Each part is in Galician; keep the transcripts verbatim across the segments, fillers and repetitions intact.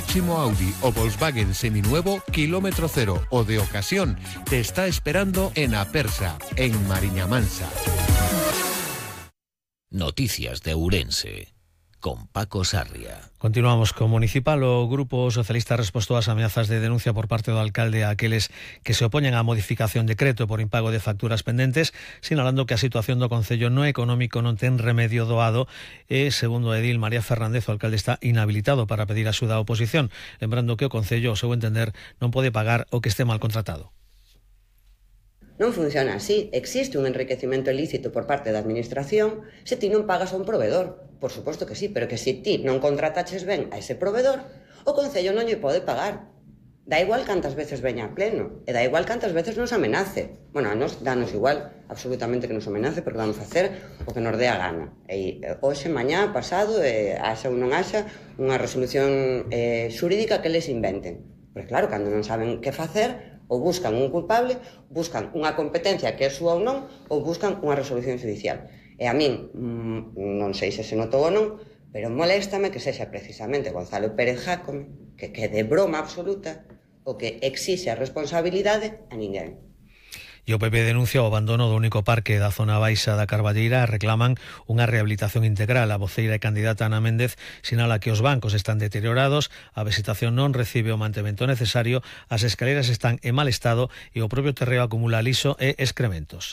próximo Audi o Volkswagen seminuevo kilómetro cero o de ocasión te está esperando en Apersa, en Mariña Mansa. Noticias de Ourense, con Paco Sarria. Continuamos con Municipal. O Grupo Socialista respostou ás ameazas de denuncia por parte do alcalde a aqueles que se opoñen á modificación de decreto por impago de facturas pendentes, sinalando que a situación do Concello no económico non ten remedio doado e, segundo a edil María Fernández, o alcalde está inhabilitado para pedir axuda á oposición, lembrando que o Concello, ao seu entender, non pode pagar o que este mal contratado. Non funciona así. Existe un enriquecimento ilícito por parte da administración se ti non pagas a un proveedor. Por suposto que sí, pero que se ti non contrataches ben a ese proveedor, o Concello non lle pode pagar. Da igual cantas veces veña a pleno, e da igual cantas veces nos amenace. Bueno, a nos danos igual, absolutamente que nos amenace, porque vamos a facer o que nos dé a gana. E hoxe, mañá, pasado, e haxa ou non haxa unha resolución eh, xurídica que les inventen. Porque claro, cando non saben que facer, ou buscan un culpable, buscan unha competencia que é súa ou non, ou buscan unha resolución judicial. E a min, mmm, non sei se se notou ou non, pero moléstame que sexa precisamente Gonzalo Pérez Jácome, que que de broma absoluta, o que exixe a responsabilidade a ninguén. E o P P denuncia o abandono do único parque da zona baixa da Carballeira e reclaman unha rehabilitación integral. A voceira e candidata Ana Méndez sinala que os bancos están deteriorados, a vegetación non recibe o mantemento necesario, as escaleras están en mal estado e o propio terreo acumula liso e excrementos.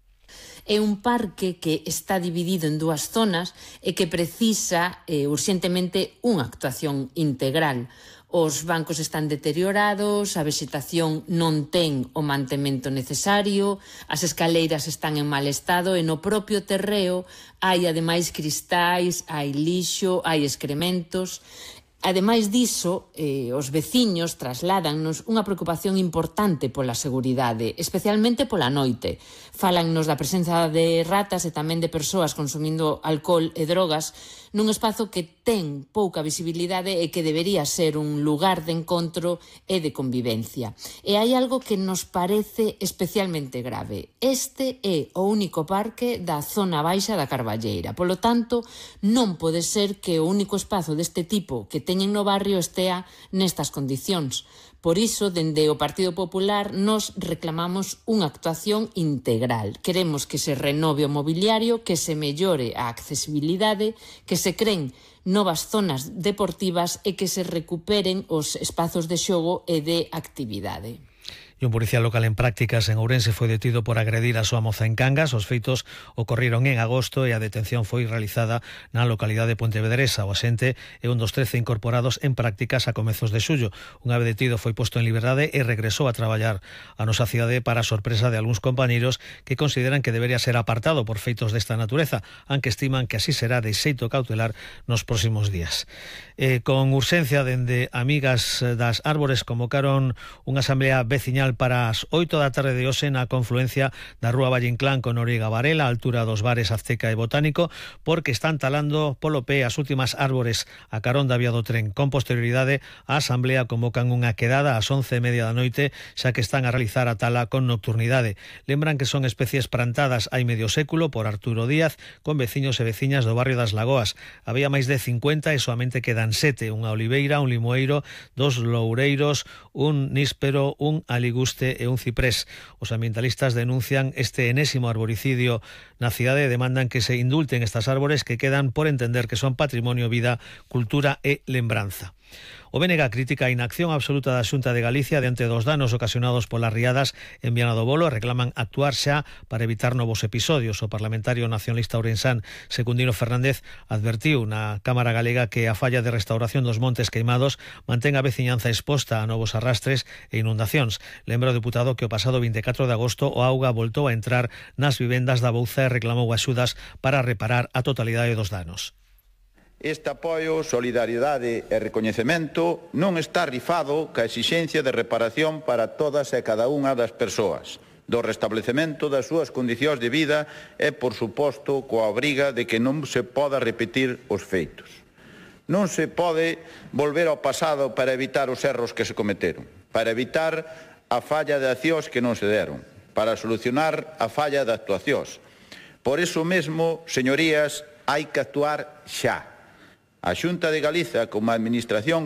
É un parque que está dividido en dúas zonas e que precisa eh, urxentemente unha actuación integral. Os bancos están deteriorados, a vegetación non ten o mantemento necesario, as escaleiras están en mal estado e no propio terreo hai ademais cristais, hai lixo, hai excrementos. Ademais diso, eh, os veciños trasládannos unha preocupación importante pola seguridade, especialmente pola noite. Fálannos da presenza de ratas e tamén de persoas consumindo alcohol e drogas nun espazo que ten pouca visibilidade e que debería ser un lugar de encontro e de convivencia. E hai algo que nos parece especialmente grave. Este é o único parque da zona baixa da Carballeira. Polo tanto, non pode ser que o único espazo deste tipo que teñen no barrio estea nestas condicións. Por iso, dende o Partido Popular, nos reclamamos unha actuación integral. Queremos que se renove o mobiliario, que se mellore a accesibilidade, que se creen novas zonas deportivas e que se recuperen os espazos de xogo e de actividade. E un policía local en prácticas en Ourense foi detido por agredir a súa moza en Cangas. Os feitos ocorreron en agosto e a detención foi realizada na localidade de Pontevedresa. O axente é un dos trece incorporados en prácticas a comezos de xullo. Unha vez detido foi posto en liberdade e regresou a traballar a nosa cidade para a sorpresa de algúns compañeiros que consideran que debería ser apartado por feitos desta natureza, aunque estiman que así será de xeito cautelar nos próximos días. Eh, con urxencia, dende Amigas das Árbores convocaron unha asamblea veciñal para as oito da tarde de hoxe na confluencia da Rúa Valle Inclán con Origa Varela, a altura dos bares Azteca e Botánico, porque están talando polo pé as últimas árbores a carón da vía do tren. Con posterioridade, a asamblea convocan unha quedada ás once e media da noite, xa que están a realizar a tala con nocturnidade. Lembran que son especies plantadas hai medio século por Arturo Díaz con veciños e veciñas do barrio das Lagoas. Había máis de cincuenta e soamente quedan sete, unha oliveira, un limoeiro, dos loureiros, un níspero, un aliguste e un ciprés. Os ambientalistas denuncian este enésimo arboricidio na cidade e demandan que se indulten estas árbores que quedan por entender que son patrimonio, vida, cultura e lembranza. O B N G critica a inacción absoluta da Xunta de Galicia diante dos danos ocasionados polas riadas en Viana do Bolo e reclaman actuar xa para evitar novos episodios. O parlamentario nacionalista ourensán Secundino Fernández advertiu na Cámara Galega que a falla de restauración dos montes queimados mantén a veciñanza exposta a novos arrastres e inundacións. Lembra o deputado que o pasado vinte e catro de agosto o auga voltou a entrar nas vivendas da Bouza e reclamou axudas para reparar a totalidade dos danos. Este apoio, solidariedade e recoñecemento non está rifado ca exixencia de reparación para todas e cada unha das persoas, do restablecemento das súas condicións de vida e, por suposto, coa obriga de que non se poda repetir os feitos. Non se pode volver ao pasado para evitar os erros que se cometeron, para evitar a falla de accións que non se deron, para solucionar a falla de actuacións. Por iso mesmo, señorías, hai que actuar xa. A Xunta de Galiza, como administración